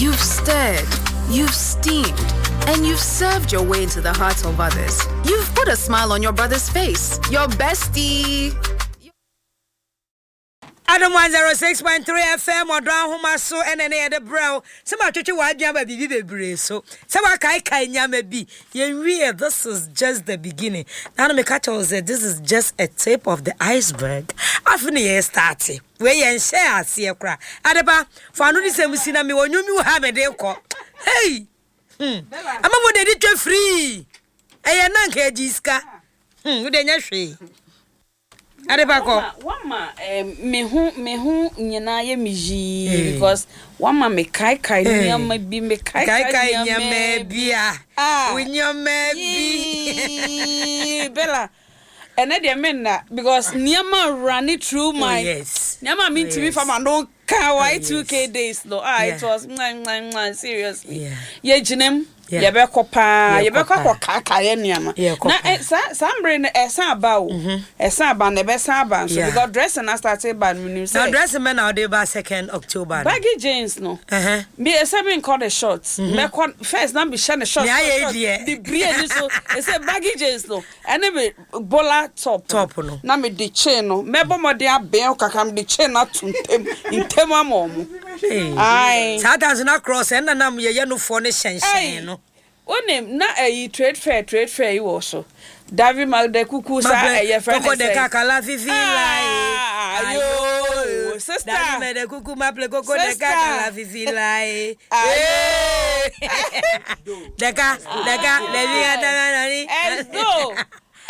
You've stirred, you've steamed, and you've served your way into the hearts of others. You've put a smile on your brother's face. Your bestie. Adam 106.3 FM Odran Homa so enene de brow. Some atwetwe wa adwan ba bibi bebre so. Some kai nyama bi. Yenwie, this is just the beginning. Now me catch us this is just a tip of the iceberg. After ye starting. We yen share ase kra. Adeba, for anu ni semusi na me wonwumi wo ha me de ko. Hey. Amamo de ditwe free. Eye na nka agiska. Wo de nya hwe. Adebako wama me hu nyina ye miji because wama me kai nyama bi me kai nyama bia nyama bi Bella ene de menna because nyama run through my nyama mean to me from no car why 2k days no it was seriously ye jinem ye be kopa ye be kaka ye niama na sambre na esa aba o esa aba na be san aba so because dressing na started by me say now dressing me now dey ba 2nd October baggy jeans no me esa be call the shorts me first na be share the shorts the breed so esa baggy jeans no and be bola top no na me the chain no me bo mo dey aben kaka me the chain na tuntem intem amomo ai Saturdays na cross and na me ye no for ne shen no onem na trade fair you also David Magde kuku sa friend Coco de Kakala Vivi ayo sister David Magde kuku maple Coco de Kakala Vivi lai Deka levi adana nani let's go